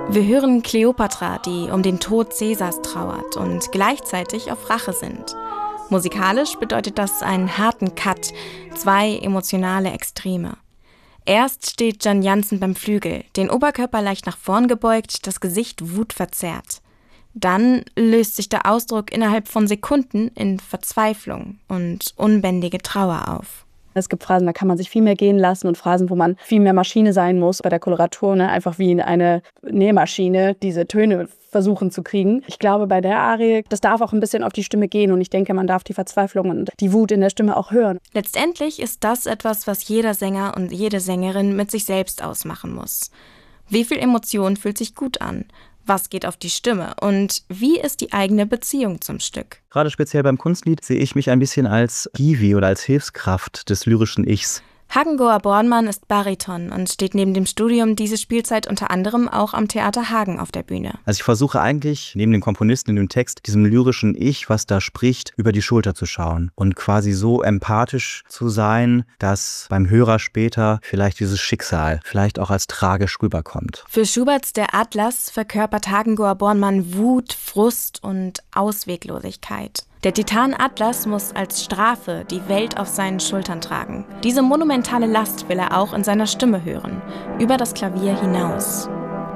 Wir hören Kleopatra, die um den Tod Caesars trauert und gleichzeitig auf Rache sinnt. Musikalisch bedeutet das einen harten Cut, 2 emotionale Extreme. Erst steht Jan Jansen beim Flügel, den Oberkörper leicht nach vorn gebeugt, das Gesicht wutverzerrt. Dann löst sich der Ausdruck innerhalb von Sekunden in Verzweiflung und unbändige Trauer auf. Es gibt Phrasen, da kann man sich viel mehr gehen lassen und Phrasen, wo man viel mehr Maschine sein muss. Bei der Koloratur, einfach wie in eine Nähmaschine diese Töne versuchen zu kriegen. Ich glaube, bei der Arie, das darf auch ein bisschen auf die Stimme gehen und ich denke, man darf die Verzweiflung und die Wut in der Stimme auch hören. Letztendlich ist das etwas, was jeder Sänger und jede Sängerin mit sich selbst ausmachen muss. Wie viel Emotion fühlt sich gut an? Was geht auf die Stimme? Und wie ist die eigene Beziehung zum Stück? Gerade speziell beim Kunstlied sehe ich mich ein bisschen als Hiwi oder als Hilfskraft des lyrischen Ichs. Hagen Goer-Bornmann ist Bariton und steht neben dem Studium diese Spielzeit unter anderem auch am Theater Hagen auf der Bühne. Also ich versuche eigentlich, neben dem Komponisten in dem Text, diesem lyrischen Ich, was da spricht, über die Schulter zu schauen und quasi so empathisch zu sein, dass beim Hörer später vielleicht dieses Schicksal vielleicht auch als tragisch rüberkommt. Für Schuberts Der Atlas verkörpert Hagen Goer-Bornmann Wut, Frust und Ausweglosigkeit. Der Titan Atlas muss als Strafe die Welt auf seinen Schultern tragen. Diese monumentale Last will er auch in seiner Stimme hören, über das Klavier hinaus.